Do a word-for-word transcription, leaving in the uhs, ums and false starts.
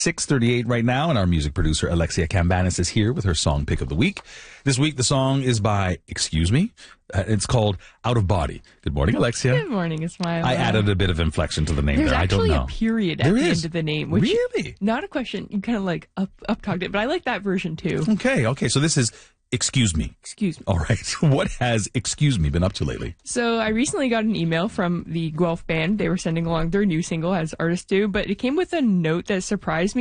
six thirty-eight right now, and our music producer, Alexia Cambanis, is here with her song pick of the week. This week, the song is by Excuse Me. Uh, it's called Out of Body. Good morning, Alexia. Good morning, Ismail. I added a bit of inflection to the name There's there. I don't actually know. a period at There the is. end of the name. Which Really? Not a question. You kind of like up up talked it, but I like that version too. Okay, okay. So this is Excuse Me. Excuse me. All right. What has Excuse Me been up to lately? So I recently got an email from the Guelph band. They were sending along their new single, as artists do, but it came with a note that surprised me.